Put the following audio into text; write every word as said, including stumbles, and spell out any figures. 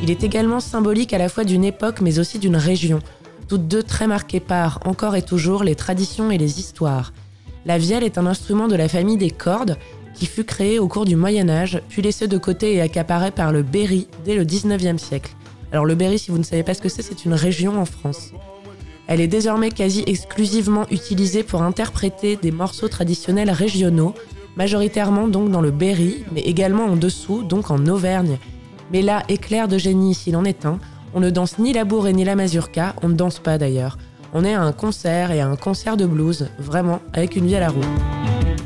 Il est également symbolique à la fois d'une époque mais aussi d'une région, toutes deux très marquées par, encore et toujours, les traditions et les histoires. La vielle est un instrument de la famille des cordes qui fut créé au cours du Moyen-Âge, puis laissé de côté et accaparé par le Berry dès le dix-neuvième siècle. Alors le Berry, si vous ne savez pas ce que c'est, c'est une région en France. Elle est désormais quasi exclusivement utilisée pour interpréter des morceaux traditionnels régionaux, majoritairement donc dans le Berry, mais également en dessous, donc en Auvergne. Mais là, éclair de génie s'il en est un, on ne danse ni la bourrée ni la mazurka, on ne danse pas d'ailleurs. On est à un concert et à un concert de blues, vraiment, avec une vielle à roue.